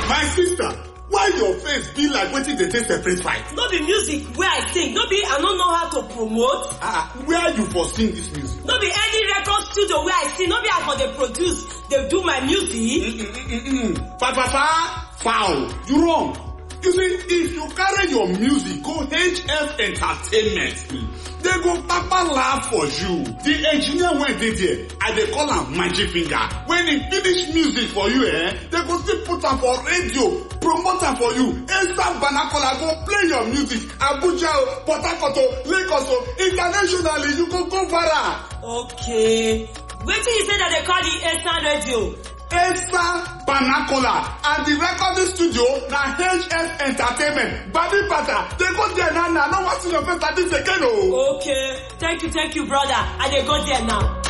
My sister, why your face be like wetin dey take separate fight? No be music wey I sing, no be I no know how to promote. Where you for sing this music? No be any record studio wey I sing, no be I for dey produce, dey do my music. Foul, you wrong. You see, if you carry your music go HF Entertainment, they go papa laugh for you. The engineer went dey there, and they call am magic finger. When he finish music for you, they go still put am for radio, promote am for you. Instant Banakola go play your music. Abuja, Port Harcourt, Lagos, internationally, you go viral. Okay. Wetin you say that they call the Instant Radio? Instant Banakola, and the recording studio na HF Entertainment. Badi Bata, they go there now. No one see your face like this again. Okay. Thank you, brother. I dey go there now.